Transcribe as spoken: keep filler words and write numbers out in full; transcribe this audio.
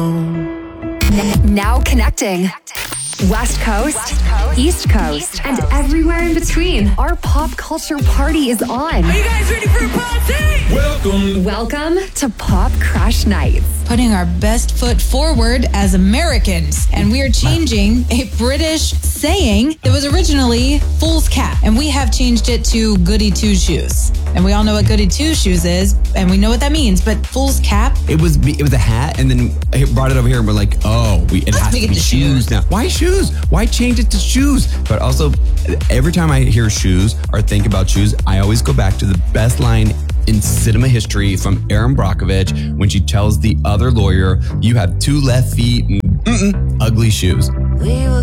N- now connecting. West Coast, East Coast, and everywhere in between. Our pop culture party is on. Are you guys ready for a party? Welcome. Welcome to Pop Crash Nights. Putting our best foot forward as Americans. And we are changing a British saying that was originally fool's cap. And we have changed it to goody two shoes. And we all know what goody two shoes is, and we know what that means. But fool's cap? It was it was a hat, and then I brought it over here, and we're like, oh, we, it Let's has make to it be the shoes shoes. now. Why shoes? Why change it to shoes? But also, every time I hear shoes or think about shoes, I always go back to the best line in cinema history from Erin Brockovich when she tells the other lawyer, you have two left feet and mm-mm, ugly shoes. We were